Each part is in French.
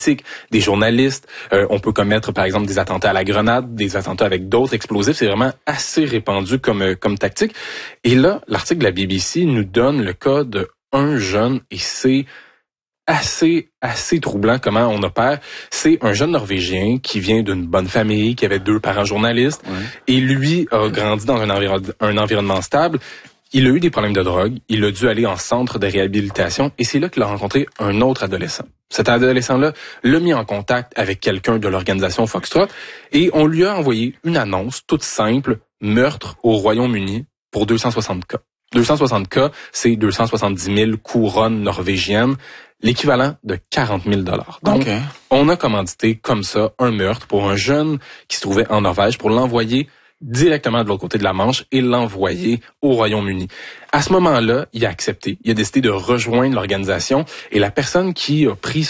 politiques, des journalistes. On peut commettre, par exemple, des attentats à la grenade, des attentats avec d'autres explosifs. C'est vraiment assez répandu comme tactique. Et là, l'article de la BBC nous donne le cas de un jeune, et c'est assez troublant comment on opère. C'est un jeune Norvégien qui vient d'une bonne famille, qui avait 2 parents journalistes, et lui a grandi dans un environnement stable. Il a eu des problèmes de drogue, il a dû aller en centre de réhabilitation, et c'est là qu'il a rencontré un autre adolescent. Cet adolescent-là l'a mis en contact avec quelqu'un de l'organisation Foxtrot, et on lui a envoyé une annonce toute simple, meurtre au Royaume-Uni pour 260 cas. 260 cas, c'est 270 000 couronnes norvégiennes, l'équivalent de 40 000 $. Donc, on a commandité comme ça un meurtre pour un jeune qui se trouvait en Norvège pour l'envoyer directement de l'autre côté de la Manche et l'envoyer au Royaume-Uni. À ce moment-là, il a accepté. Il a décidé de rejoindre l'organisation, et la personne qui l'a pris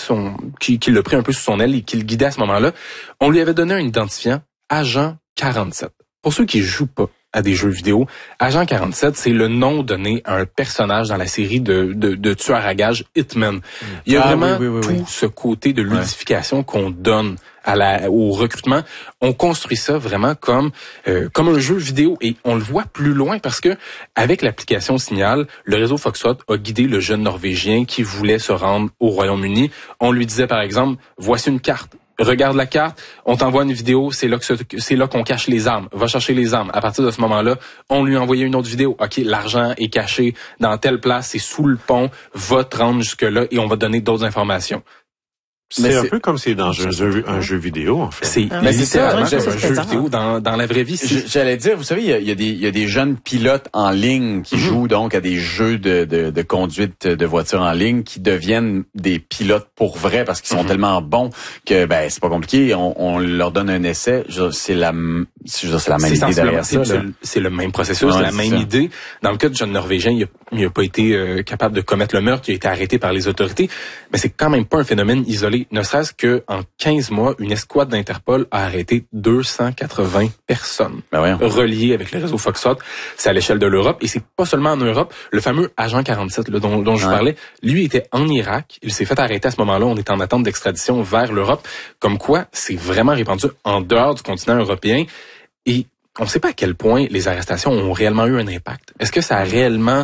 un peu sous son aile et qui le guidait à ce moment-là, on lui avait donné un identifiant Agent 47. Pour ceux qui jouent pas à des jeux vidéo, Agent 47, c'est le nom donné à un personnage dans la série de tueurs à gages Hitman. Il y a vraiment tout ce côté de ludification qu'on donne au recrutement. On construit ça vraiment comme un jeu vidéo, et on le voit plus loin parce que avec l'application Signal, le réseau Foxtrot a guidé le jeune Norvégien qui voulait se rendre au Royaume-Uni. On lui disait par exemple, voici une carte. Regarde la carte, on t'envoie une vidéo, c'est là qu'on cache les armes. Va chercher les armes. À partir de ce moment-là, on lui a envoyé une autre vidéo. OK, l'argent est caché dans telle place, c'est sous le pont, va te rendre jusque-là et on va te donner d'autres informations. C'est un peu comme c'est dans un jeu vidéo, en fait. C'est littéralement un jeu vidéo dans la vraie vie. J'allais dire, vous savez, il y a des jeunes pilotes en ligne qui jouent donc à des jeux de conduite de voiture en ligne, qui deviennent des pilotes pour vrai parce qu'ils sont tellement bons que c'est pas compliqué. On leur donne un essai. C'est la même idée derrière ça. C'est le même processus, la même idée. Dans le cas du jeune Norvégien, il a pas été capable de commettre le meurtre, il a été arrêté par les autorités, mais c'est quand même pas un phénomène isolé. Ne serait-ce que en 15 mois, une escouade d'Interpol a arrêté 280 personnes reliées avec le réseau Foxtrot. C'est à l'échelle de l'Europe, et c'est pas seulement en Europe. Le fameux Agent 47 dont je vous parlais, lui était en Irak. Il s'est fait arrêter à ce moment-là. On est en attente d'extradition vers l'Europe. Comme quoi, c'est vraiment répandu en dehors du continent européen. Et on ne sait pas à quel point les arrestations ont réellement eu un impact. Est-ce que ça a réellement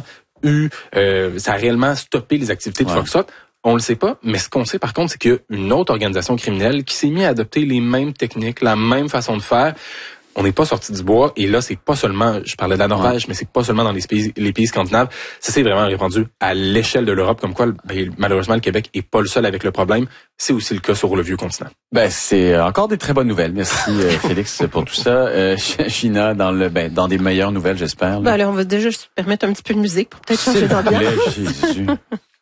stoppé les activités de Foxtrot? On le sait pas, mais ce qu'on sait par contre, c'est qu'il y a une autre organisation criminelle qui s'est mise à adopter les mêmes techniques, la même façon de faire. On n'est pas sorti du bois, et là, c'est pas seulement, je parlais de la Norvège, mais c'est pas seulement dans les pays scandinaves. Ça s'est vraiment répandu à l'échelle de l'Europe, comme quoi, malheureusement, le Québec est pas le seul avec le problème. C'est aussi le cas sur le vieux continent. C'est encore des très bonnes nouvelles. Merci, Félix, pour tout ça. Gina, dans des meilleures nouvelles, j'espère. Alors, on va déjà se permettre un petit peu de musique pour peut-être changer d'ambiance. Jésus.